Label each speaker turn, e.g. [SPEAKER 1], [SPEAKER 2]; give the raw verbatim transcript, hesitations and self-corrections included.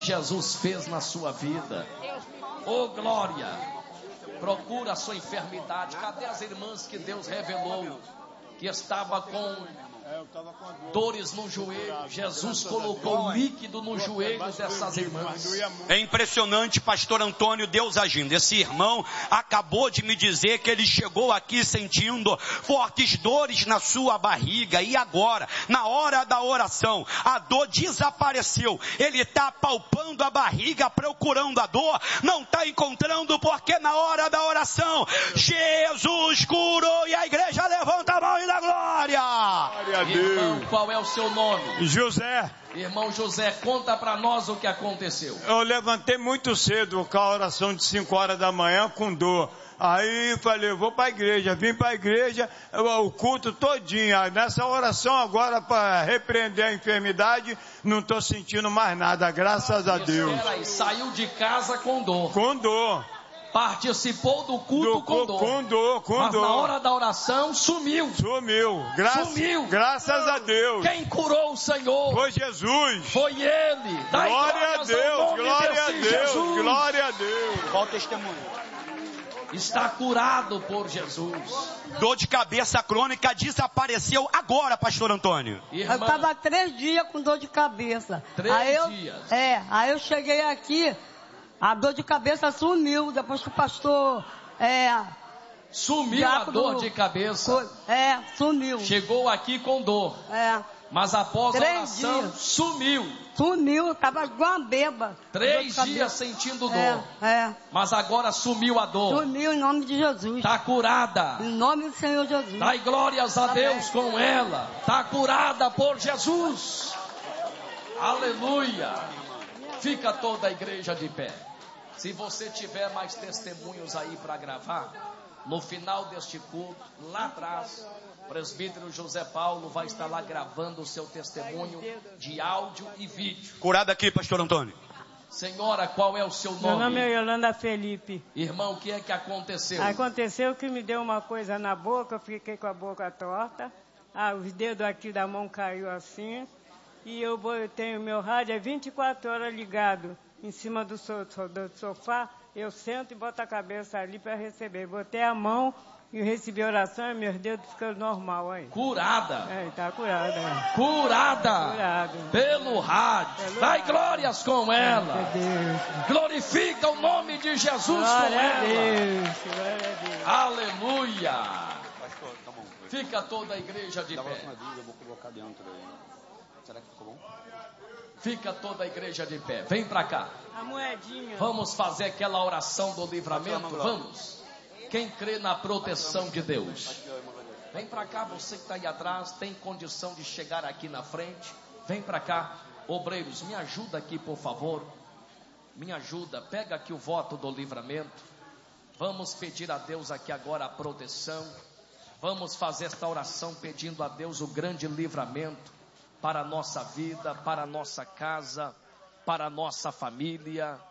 [SPEAKER 1] Jesus fez na sua vida. Oh, glória! Procura a sua enfermidade. Cadê as irmãs que Deus revelou que estava com dores no joelho? Jesus colocou líquido no joelho dessas irmãs.
[SPEAKER 2] É impressionante, pastor Antônio, Deus agindo. Esse irmão acabou de me dizer que ele chegou aqui sentindo fortes dores na sua barriga. E agora, na hora da oração, a dor desapareceu. Ele está palpando a barriga, procurando a dor, não está encontrando, porque na hora da oração, Jesus curou. E a igreja levanta a mão e dá glória.
[SPEAKER 1] Glória. Irmão, qual é o seu nome?
[SPEAKER 3] José.
[SPEAKER 1] Irmão José, conta para nós o que aconteceu.
[SPEAKER 3] Eu levantei muito cedo com a oração de cinco horas da manhã com dor. Aí falei, vou para a igreja, vim para a igreja, o culto todinho. Nessa oração agora para repreender a enfermidade, não estou sentindo mais nada, graças a Deus.
[SPEAKER 1] Espera aí, saiu de casa com dor.
[SPEAKER 3] Com dor.
[SPEAKER 1] Participou do culto
[SPEAKER 3] do,
[SPEAKER 1] com dor.
[SPEAKER 3] Com dor, com
[SPEAKER 1] Mas
[SPEAKER 3] dor.
[SPEAKER 1] na hora da oração sumiu.
[SPEAKER 3] Sumiu. Gra
[SPEAKER 1] Sumiu.
[SPEAKER 3] Graças a Deus.
[SPEAKER 1] Quem curou o Senhor?
[SPEAKER 3] Foi Jesus.
[SPEAKER 1] Foi Ele. Dai
[SPEAKER 3] glória a Deus. Glória a Deus.
[SPEAKER 1] Jesus.
[SPEAKER 3] Glória a Deus.
[SPEAKER 2] Qual o testemunho?
[SPEAKER 1] Está curado por Jesus.
[SPEAKER 2] Dor de cabeça crônica desapareceu agora, pastor Antônio.
[SPEAKER 4] Irmã, eu estava três dias com dor de cabeça.
[SPEAKER 1] Três
[SPEAKER 4] aí eu,
[SPEAKER 1] dias?
[SPEAKER 4] É, aí eu cheguei aqui, a dor de cabeça sumiu, depois que o pastor... É,
[SPEAKER 1] sumiu a dor de cabeça?
[SPEAKER 4] É, sumiu.
[SPEAKER 1] Chegou aqui com dor.
[SPEAKER 4] É.
[SPEAKER 1] Mas após
[SPEAKER 4] três
[SPEAKER 1] a oração,
[SPEAKER 4] dias.
[SPEAKER 1] sumiu.
[SPEAKER 4] Sumiu, estava igual uma beba.
[SPEAKER 1] Três dias sentindo dor.
[SPEAKER 4] É, é.
[SPEAKER 1] Mas agora sumiu a dor.
[SPEAKER 4] Sumiu em nome de Jesus.
[SPEAKER 1] Está curada.
[SPEAKER 4] Em nome do Senhor Jesus.
[SPEAKER 1] Dai glórias a
[SPEAKER 4] Amém.
[SPEAKER 1] Deus com ela. Está curada por Jesus. Aleluia. Fica toda a igreja de pé. Se você tiver mais testemunhos aí para gravar, no final deste culto, lá atrás, o presbítero José Paulo vai estar lá gravando o seu testemunho de áudio e vídeo.
[SPEAKER 2] Curado aqui, pastor Antônio.
[SPEAKER 1] Senhora, qual é o seu nome?
[SPEAKER 5] Meu nome é Yolanda Felipe.
[SPEAKER 1] Irmão, o que é que aconteceu?
[SPEAKER 5] Aconteceu que me deu uma coisa na boca, eu fiquei com a boca torta. Ah, os dedos aqui da mão caiu assim. E eu tenho meu rádio é vinte e quatro horas ligado em cima do, so, do sofá. Eu sento e boto a cabeça ali para receber. Botei a mão e recebi oração e meus dedos ficam normal aí.
[SPEAKER 1] Curada.
[SPEAKER 5] É, está curada. É.
[SPEAKER 1] Curada.
[SPEAKER 5] Curada.
[SPEAKER 1] Pelo rádio.
[SPEAKER 5] Pelo
[SPEAKER 1] Dai
[SPEAKER 5] rádio.
[SPEAKER 1] glórias com ela.
[SPEAKER 5] Deus.
[SPEAKER 1] Glorifica o nome de Jesus
[SPEAKER 5] Glória
[SPEAKER 1] com
[SPEAKER 5] a
[SPEAKER 1] ela.
[SPEAKER 5] Deus. Glória a Deus.
[SPEAKER 1] Aleluia.
[SPEAKER 2] Pastor, tá bom.
[SPEAKER 1] Fica toda a igreja de pé.
[SPEAKER 2] Eu vou colocar dentro aí. Será que ficou bom?
[SPEAKER 1] Fica toda a igreja de pé. Vem pra cá.
[SPEAKER 5] A moedinha.
[SPEAKER 1] Vamos fazer aquela oração do livramento. Vamos. Quem crê na proteção de Deus. Vem pra cá, você que está aí atrás, tem condição de chegar aqui na frente. Vem pra cá. Obreiros, me ajuda aqui, por favor. Me ajuda. Pega aqui o voto do livramento. Vamos pedir a Deus aqui agora a proteção. Vamos fazer esta oração pedindo a Deus o grande livramento para a nossa vida, para a nossa casa, para a nossa família.